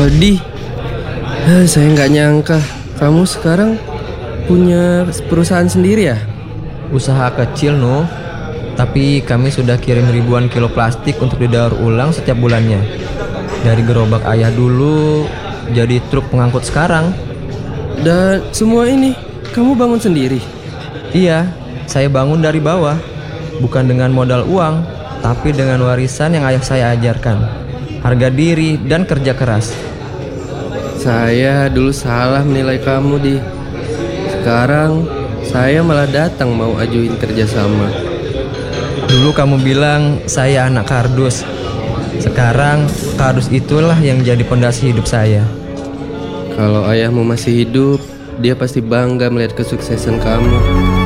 Di, saya nggak nyangka kamu sekarang punya perusahaan sendiri ya? Usaha kecil, Nuh. Tapi kami sudah kirim ribuan kilo plastik untuk didaur ulang setiap bulannya. Dari gerobak ayah dulu jadi truk pengangkut sekarang. Dan semua ini kamu bangun sendiri? Iya, saya bangun dari bawah. Bukan dengan modal uang, tapi dengan warisan yang ayah saya ajarkan. Harga diri dan kerja keras. Saya dulu salah menilai kamu, Di. Sekarang saya malah datang mau ajuin kerjasama. Dulu kamu bilang saya anak kardus. Sekarang kardus itulah yang jadi pondasi hidup saya. Kalau ayahmu masih hidup, dia pasti bangga melihat kesuksesan kamu.